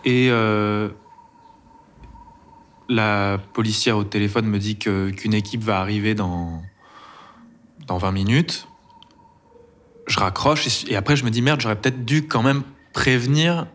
Et la policière au téléphone me dit qu'une équipe va arriver dans 20 minutes. Je raccroche et après je me dis merde, j'aurais peut-être dû quand même prévenir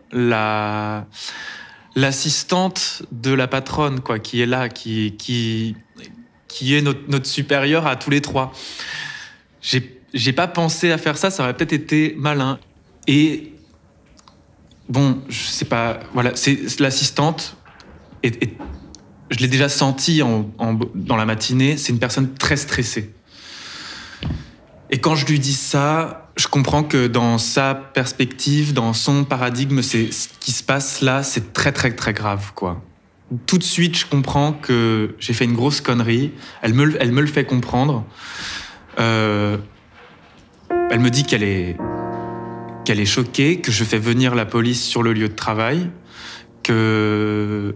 l'assistante de la patronne, quoi, qui est là, qui est notre supérieure à tous les trois. J'ai pas pensé à faire ça aurait peut-être été malin. Et bon, je sais pas, voilà, c'est l'assistante, et je l'ai déjà senti dans la matinée, c'est une personne très stressée. Et quand je lui dis ça, je comprends que dans sa perspective, dans son paradigme, c'est ce qui se passe là, c'est très très très grave, quoi. Tout de suite, je comprends que j'ai fait une grosse connerie. Elle me le fait comprendre. Elle me dit qu'elle est choquée, que je fais venir la police sur le lieu de travail, que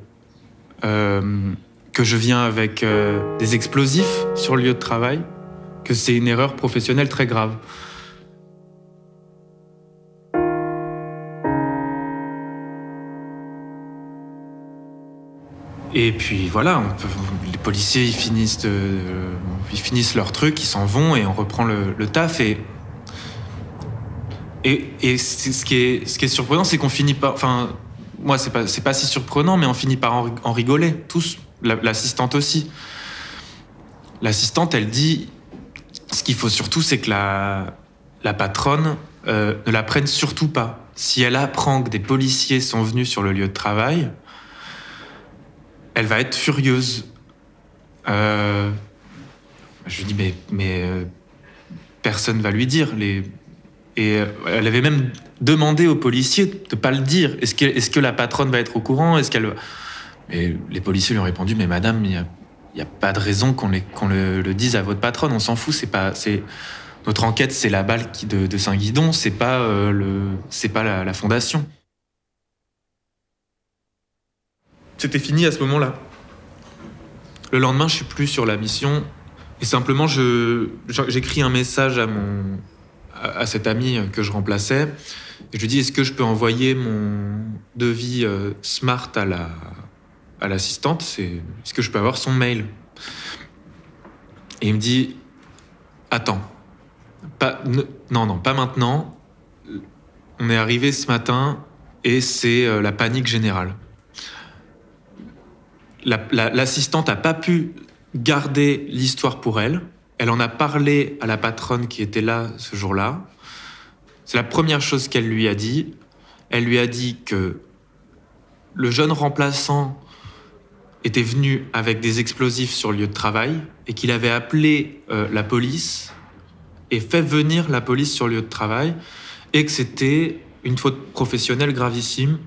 je viens avec des explosifs sur le lieu de travail, que c'est une erreur professionnelle très grave. Et puis voilà, les policiers ils finissent leur truc, ils s'en vont et on reprend le taf. Et ce qui est surprenant, c'est qu'on finit par... Enfin, moi c'est pas si surprenant, mais on finit par en rigoler, tous, l'assistante aussi. L'assistante, elle dit, ce qu'il faut surtout, c'est que la patronne ne la prenne surtout pas. Si elle apprend que des policiers sont venus sur le lieu de travail, elle va être furieuse. Je lui dis, mais personne va lui dire. Et elle avait même demandé aux policiers de ne pas le dire. Est-ce que la patronne va être au courant? Mais les policiers lui ont répondu, mais madame, il n'y a pas de raison qu'on le dise à votre patronne. On s'en fout. Notre enquête, c'est la balle de Saint-Guidon. C'est pas la fondation. C'était fini à ce moment-là. Le lendemain, je suis plus sur la mission et simplement j'écris un message à cet ami que je remplaçais et je lui dis, est-ce que je peux envoyer mon devis Smart à l'assistante, est-ce que je peux avoir son mail? Et il me dit, attends, non, pas maintenant. On est arrivé ce matin et c'est la panique générale. L'assistante n'a pas pu garder l'histoire pour elle. Elle en a parlé à la patronne qui était là ce jour-là. C'est la première chose qu'elle lui a dit. Elle lui a dit que le jeune remplaçant était venu avec des explosifs sur le lieu de travail et qu'il avait appelé la police et fait venir la police sur le lieu de travail et que c'était une faute professionnelle gravissime.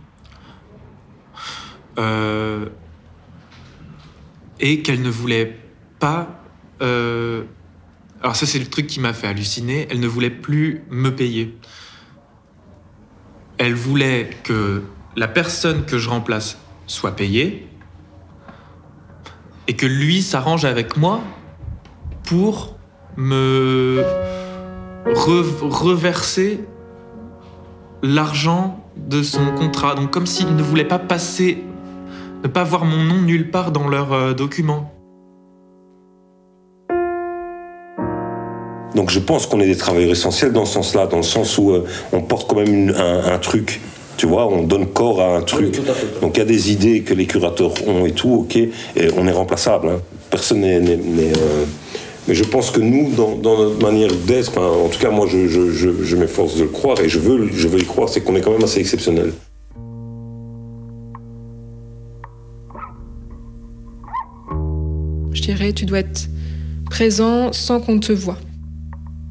Et qu'elle ne voulait pas... Alors ça, c'est le truc qui m'a fait halluciner. Elle ne voulait plus me payer. Elle voulait que la personne que je remplace soit payée et que lui s'arrange avec moi pour me reverser l'argent de son contrat. Donc comme s'il ne voulait pas ne pas voir mon nom nulle part dans leurs documents. Donc je pense qu'on est des travailleurs essentiels dans ce sens-là, dans le sens où on porte quand même un truc, tu vois, on donne corps à un truc. Oui, donc il y a des idées que les curateurs ont et tout, ok, et on est remplaçable, hein. Personne n'est mais je pense que nous, dans notre manière d'être, en tout cas moi je m'efforce de le croire et je veux y croire, c'est qu'on est quand même assez exceptionnel. Je dirais, tu dois être présent sans qu'on te voie.